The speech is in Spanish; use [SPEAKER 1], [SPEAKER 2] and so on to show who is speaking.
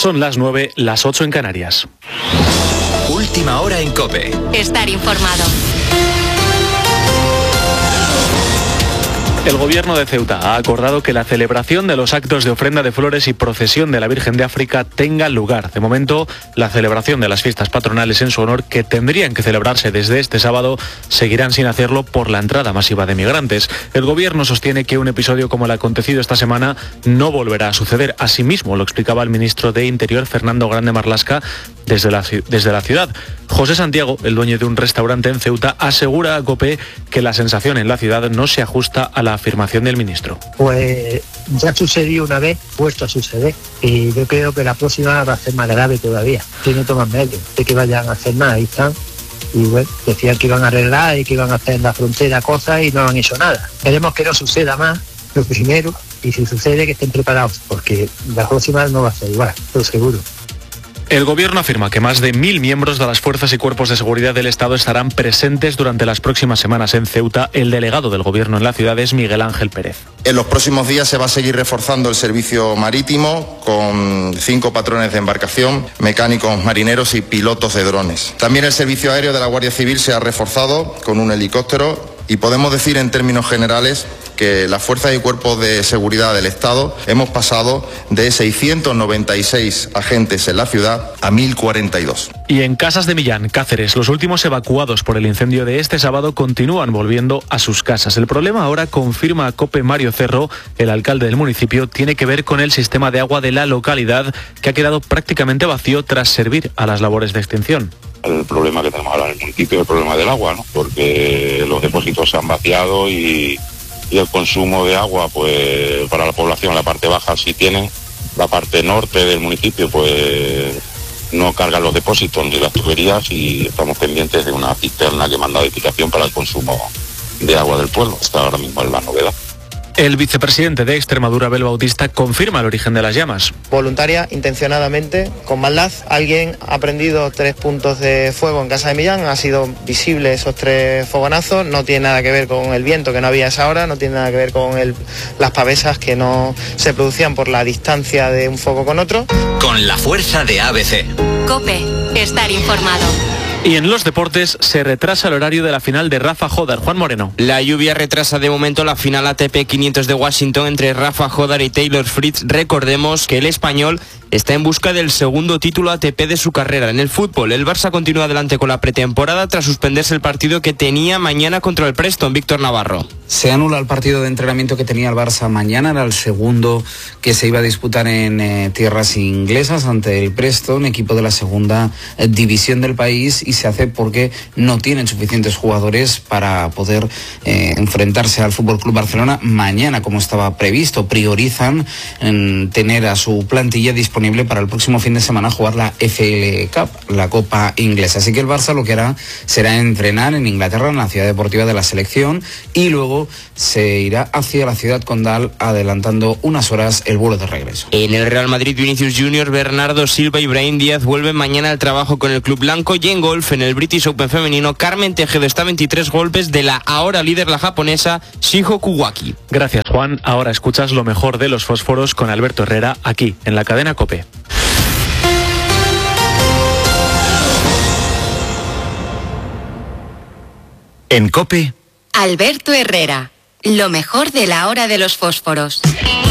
[SPEAKER 1] Son las 9, las 8 en Canarias.
[SPEAKER 2] Última hora en COPE.
[SPEAKER 3] Estar informado.
[SPEAKER 1] El gobierno de Ceuta ha acordado que la celebración de los actos de ofrenda de flores y procesión de la Virgen de África tenga lugar. De momento, la celebración de las fiestas patronales en su honor, que tendrían que celebrarse desde este sábado, seguirán sin hacerlo por la entrada masiva de migrantes. El gobierno sostiene que un episodio como el acontecido esta semana no volverá a suceder. Asimismo, lo explicaba el ministro de Interior, Fernando Grande Marlaska, desde la ciudad. José Santiago, el dueño de un restaurante en Ceuta, asegura a COPE que la sensación en la ciudad no se ajusta a la afirmación del ministro.
[SPEAKER 4] Pues ya sucedió una vez, puesto a suceder, y yo creo que la próxima va a ser más grave todavía. Tiene más medios de que vayan a hacer nada, ahí están. Y bueno, decían que iban a arreglar y que iban a hacer en la frontera cosas y no han hecho nada. Queremos que no suceda más, lo primero, y si sucede que estén preparados, porque la próxima no va a ser igual, lo seguro.
[SPEAKER 1] El gobierno afirma que más de 1.000 miembros de las fuerzas y cuerpos de seguridad del Estado estarán presentes durante las próximas semanas en Ceuta. El delegado del gobierno en la ciudad es Miguel Ángel Pérez.
[SPEAKER 5] En los próximos días se va a seguir reforzando el servicio marítimo con 5 patrones de embarcación, mecánicos marineros y pilotos de drones. También el servicio aéreo de la Guardia Civil se ha reforzado con un helicóptero y podemos decir en términos generales que las fuerzas y cuerpos de seguridad del Estado hemos pasado de 696 agentes en la ciudad a 1.042.
[SPEAKER 1] Y en Casas de Millán, Cáceres, los últimos evacuados por el incendio de este sábado continúan volviendo a sus casas. El problema ahora, confirma a COPE Mario Cerro, el alcalde del municipio, tiene que ver con el sistema de agua de la localidad, que ha quedado prácticamente vacío tras servir a las labores de extinción.
[SPEAKER 6] El problema que tenemos ahora en el municipio es el problema del agua, ¿no? Porque los depósitos se han vaciado y el consumo de agua, pues para la población, la parte baja sí tiene, la parte norte del municipio, pues no cargan los depósitos ni las tuberías y estamos pendientes de una cisterna que manda de edificación para el consumo de agua del pueblo. Esta ahora mismo es la novedad.
[SPEAKER 1] El vicepresidente de Extremadura, Abel Bautista, confirma el origen de las llamas.
[SPEAKER 7] Voluntaria, intencionadamente, con maldad. Alguien ha prendido 3 puntos de fuego en Casa de Millán, ha sido visible esos 3 fogonazos, no tiene nada que ver con el viento que no había a esa hora, no tiene nada que ver con las pavesas que no se producían por la distancia de un foco con otro.
[SPEAKER 2] Con la fuerza de ABC.
[SPEAKER 3] COPE, estar informado.
[SPEAKER 1] Y en los deportes se retrasa el horario de la final de Rafa Jodar. Juan Moreno.
[SPEAKER 8] La lluvia retrasa de momento la final ATP 500 de Washington entre Rafa Jodar y Taylor Fritz. Recordemos que el español está en busca del segundo título ATP de su carrera. En el fútbol, el Barça continúa adelante con la pretemporada tras suspenderse el partido que tenía mañana contra el Preston. Víctor Navarro.
[SPEAKER 9] Se anula el partido de entrenamiento que tenía el Barça mañana, era el segundo que se iba a disputar en tierras inglesas ante el Preston, equipo de la segunda división del país, y se hace porque no tienen suficientes jugadores para poder enfrentarse al FC Barcelona mañana como estaba previsto. Priorizan tener a su plantilla disponible para el próximo fin de semana jugar la FL Cup, la Copa Inglesa. Así que el Barça lo que hará será entrenar en Inglaterra, en la ciudad deportiva de la selección, y luego se irá hacia la ciudad condal, adelantando unas horas el vuelo de regreso.
[SPEAKER 8] En el Real Madrid, Vinicius Junior, Bernardo Silva y Brahim Díaz vuelven mañana al trabajo con el club blanco. Y en golf, en el British Open femenino, Carmen Tejedo está a 23 golpes de la ahora líder, la japonesa Shiho Kuwaki.
[SPEAKER 1] Gracias, Juan. Ahora escuchas lo mejor de los fósforos con Alberto Herrera, aquí en la cadena COPE.
[SPEAKER 2] En COPE,
[SPEAKER 3] Alberto Herrera, lo mejor de la hora de los fósforos.